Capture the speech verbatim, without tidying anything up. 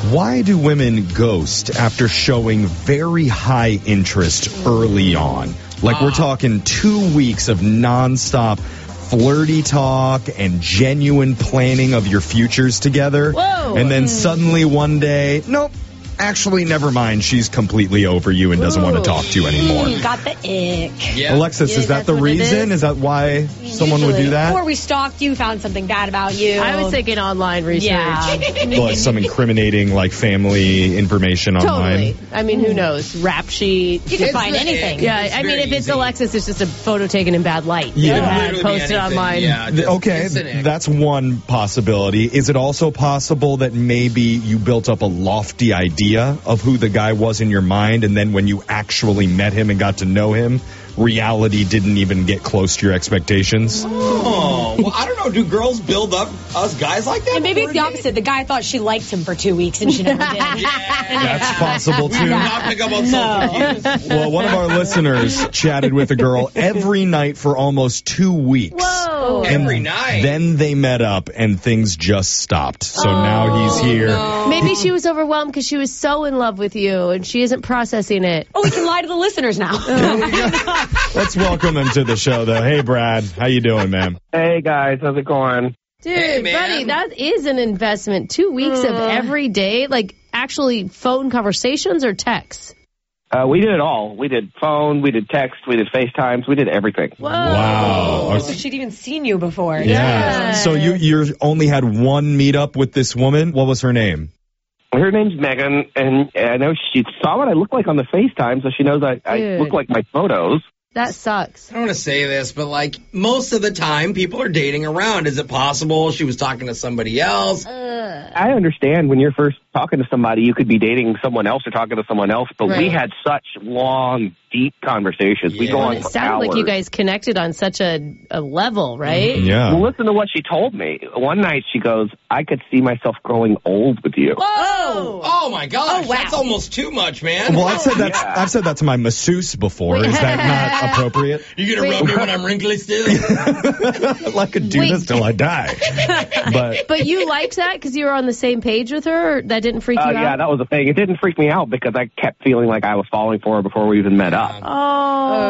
Why do women ghost after showing very high interest early on? Like, we're talking two weeks of nonstop flirty talk and genuine planning of your futures together. Whoa. And then suddenly one day, nope, actually, never mind. She's completely over you and doesn't Ooh. want to talk to you anymore. Mm, got the ick. Yeah. Alexis, Yeah, is that that's the what it reason? is? Is that why someone would do Usually. that? Or we stalked you, found something bad about you. I was thinking online research. Yeah. Like some incriminating, like, family information online. Totally. I mean, who knows? Rap sheet. You can It's find the anything. ick. Yeah, It's I mean, very if it's easy. Alexis, it's just a photo taken in bad light. Yeah. That It you could had literally be posted anything. online. Yeah, Th- just- Okay, it's an ick. that's one possibility. Is it also possible that maybe you built up a lofty idea of who the guy was in your mind, and then when you actually met him and got to know him, reality didn't even get close to your expectations? Oh, well, I don't know. Do girls build up us guys like that? And maybe it's the before a opposite. The guy thought she liked him for two weeks and she never did. date? Yeah. That's possible, We do too. not pick up on No. social cues. Well, one of our listeners chatted with a girl every night for almost two weeks. Whoa. And Every night. Then they met up and things just stopped. So now he's here. no. Maybe she was overwhelmed because she was so in love with you and she isn't processing it. Oh, we can lie to the listeners now. Let's welcome him to the show, though. Hey, Brad. How you doing, man? Hey guys, how's it going? Dude, Hey, man. buddy, that is an investment. Two weeks of every day, like actually phone conversations or texts? Uh, we did it all. We did phone, we did text, we did FaceTimes, we did everything. Whoa. Wow. So she'd even seen you before. Yeah. Yeah. So you you only had one meetup with this woman. What was her name? Her name's Megan, and I know she saw what I look like on the FaceTime, so she knows I, I Dude. look like my photos. That sucks. I don't want to say this, but like most of the time, people are dating around. Is it possible she was talking to somebody else? I understand when you're first talking to somebody, you could be dating someone else or talking to someone else, but we Right. had such long, deep conversations. We Yeah. go Well, on And it for sounded hours. like you guys connected on such a, a level, right? Yeah. Well, listen to what she told me. One night she goes, I could see myself growing old with you. Whoa. Oh my gosh, Oh, wow. that's almost too much, man. Well, I've said that. Yeah. I've said that to my masseuse before. Is that not appropriate? You gonna Wait. rub me when I'm wrinkly still? I could do Wait. this till I die. But But you liked that because you were on the same page with her? Or that didn't freak Uh, you yeah, out? that was the thing. It didn't freak me out because I kept feeling like I was falling for her before we even met up. Oh.